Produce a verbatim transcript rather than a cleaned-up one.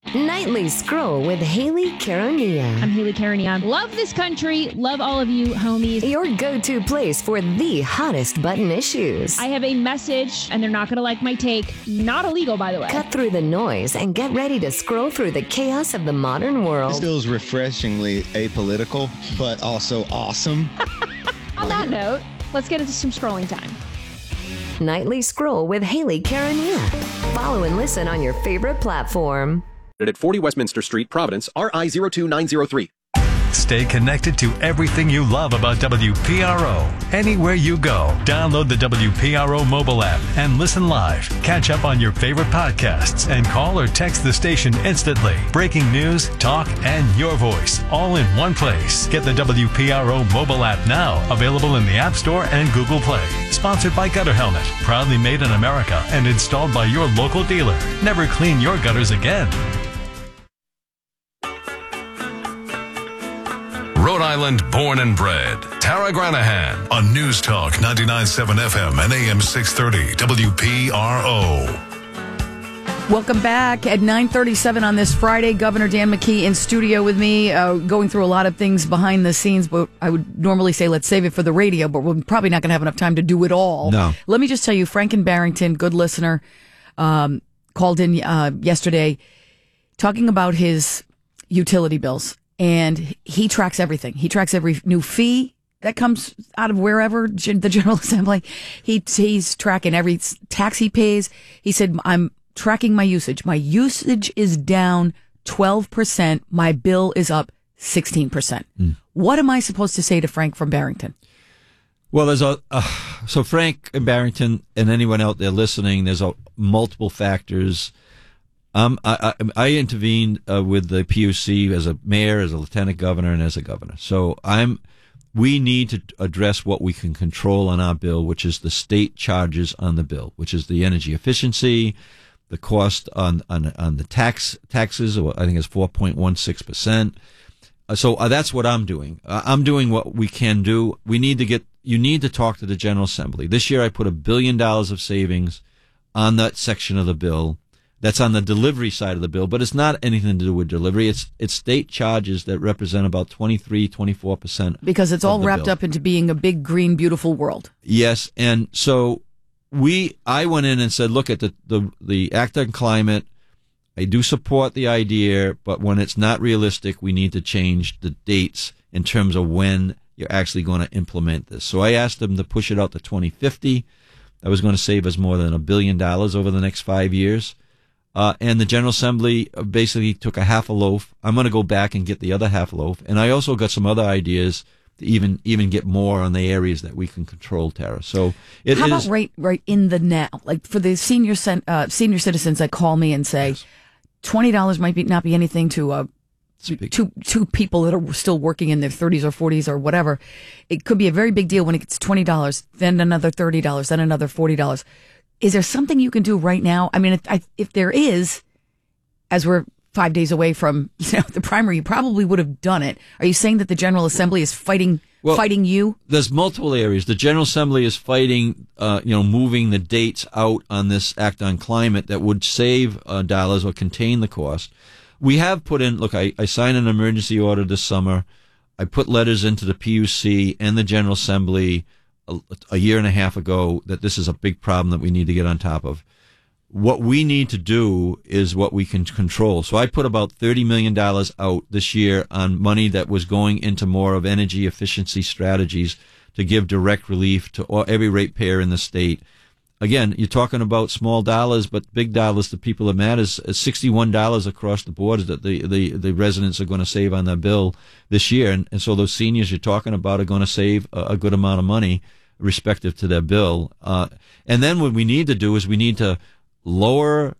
Nightly Scroll with Haley Caronia. I'm Haley Caronia. Love this country. Love all of you, homies. Your go-to place for the hottest button issues. I have a message, and they're not going to like my take. Not illegal, by the way. Cut through the noise and get ready to scroll through the chaos of the modern world. This feels refreshingly apolitical, but also awesome. On that note, let's get into some scrolling time. Nightly Scroll with Haley Caronia. Follow and listen on your favorite platform. At forty Westminster Street, Providence, R I zero two nine zero three. Stay connected to everything you love about W P R O. Anywhere you go, download the W P R O mobile app and listen live. Catch up on your favorite podcasts and call or text the station instantly. Breaking news, talk, and your voice, all in one place. Get the W P R O mobile app now, available in the App Store and Google Play. Sponsored by Gutter Helmet, proudly made in America and installed by your local dealer. Never clean your gutters again. Rhode Island born and bred. Tara Granahan on News Talk ninety-nine point seven F M and A M six thirty W P R O. Welcome back at nine thirty-seven on this Friday. Governor Dan McKee in studio with me, uh, going through a lot of things behind the scenes, but I would normally say let's save it for the radio, but we're probably not going to have enough time to do it all. No. Let me just tell you, Franken Barrington, good listener, um, called in uh, yesterday talking about his utility bills. And he tracks everything. He tracks every new fee that comes out of wherever, the General Assembly. He, he's tracking every tax he pays. He said, I'm tracking my usage. My usage is down twelve percent. My bill is up sixteen percent. Mm. What am I supposed to say to Frank from Barrington? Well, there's a, uh, so Frank and Barrington and anyone out there listening, there's a, multiple factors. Um, I, I, I intervened uh, with the P U C as a mayor, as a lieutenant governor, and as a governor. So I'm. We need to address what we can control on our bill, which is the state charges on the bill, which is the energy efficiency, the cost on on, on the tax taxes. I think it's four point one six percent. So uh, that's what I'm doing. Uh, I'm doing what we can do. We need to get. You need to talk to the General Assembly. This year, I put a billion dollars of savings on that section of the bill. That's on the delivery side of the bill, but it's not anything to do with delivery. It's it's state charges that represent about twenty-three, twenty-four percent. Because it's all wrapped bill. up into being a big, green, beautiful world. Yes, and so we, I went in and said, look at the, the, the Act on Climate. I do support the idea, but when it's not realistic, we need to change the dates in terms of when you're actually going to implement this. So I asked them to push it out to twenty fifty. That was going to save us more than a billion dollars over the next five years. Uh, and the General Assembly basically took a half a loaf. I'm going to go back and get the other half loaf. And I also got some other ideas to even even get more on the areas that we can control, Tara. So it How is, about right right in the now? Like for the senior uh, senior citizens that call me and say, yes. twenty dollars might be, not be anything to uh, two, two people that are still working in their thirties or forties or whatever. It could be a very big deal when it gets twenty dollars, then another thirty dollars, then another forty dollars. Is there something you can do right now? I mean, if, I, if there is, as we're five days away from you know the primary, you probably would have done it. Are you saying that the General Assembly is fighting well, fighting you? There's multiple areas. The General Assembly is fighting, uh, you know, moving the dates out on this Act on Climate that would save uh, dollars or contain the cost. We have put in, look, I, I signed an emergency order this summer. I put letters into the P U C and the General Assembly A, a year and a half ago that this is a big problem that we need to get on top of. What we need to do is what we can control. So I put about thirty million dollars out this year on money that was going into more of energy efficiency strategies to give direct relief to all, every ratepayer in the state. Again, you're talking about small dollars, but big dollars to people that matters. sixty-one dollars across the board that the, the, the residents are going to save on their bill this year. And, and so those seniors you're talking about are going to save a, a good amount of money respective to their bill. Uh, and then what we need to do is we need to lower